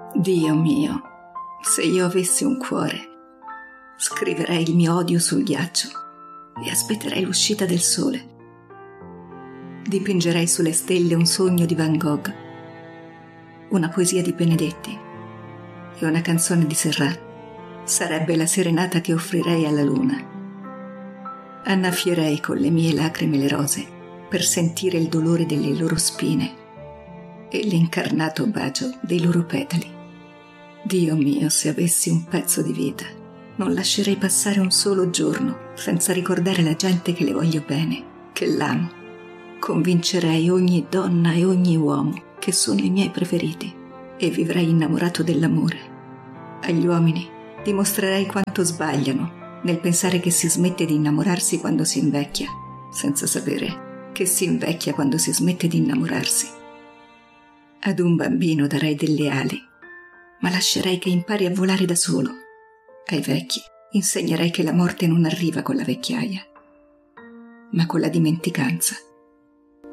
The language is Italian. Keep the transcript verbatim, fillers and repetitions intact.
Dio mio, se io avessi un cuore, scriverei il mio odio sul ghiaccio e aspetterei l'uscita del sole. Dipingerei sulle stelle un sogno di Van Gogh, una poesia di Benedetti e una canzone di Serrat. Sarebbe la serenata che offrirei alla luna. Annaffierei con le mie lacrime le rose per sentire il dolore delle loro spine e l'incarnato bacio dei loro petali. Dio mio, se avessi un pezzo di vita, non lascerei passare un solo giorno senza ricordare la gente che le voglio bene, che l'amo. Convincerei ogni donna e ogni uomo che sono i miei preferiti e vivrei innamorato dell'amore. Agli uomini dimostrerei quanto sbagliano nel pensare che si smette di innamorarsi quando si invecchia, senza sapere che si invecchia quando si smette di innamorarsi. Ad un bambino darei delle ali, ma lascerei che impari a volare da solo. Ai vecchi insegnerei che la morte non arriva con la vecchiaia, ma con la dimenticanza.